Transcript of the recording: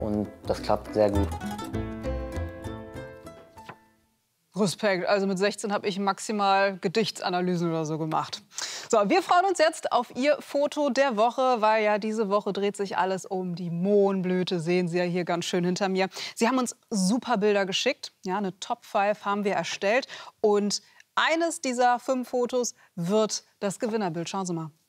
und das klappt sehr gut. Respekt. Also mit 16 habe ich maximal Gedichtsanalysen oder so gemacht. So, wir freuen uns jetzt auf Ihr Foto der Woche, weil ja diese Woche dreht sich alles um die Mohnblüte. Sehen Sie ja hier ganz schön hinter mir. Sie haben uns super Bilder geschickt. Ja, eine Top 5 haben wir erstellt. Und eines dieser 5 Fotos wird das Gewinnerbild. Schauen Sie mal.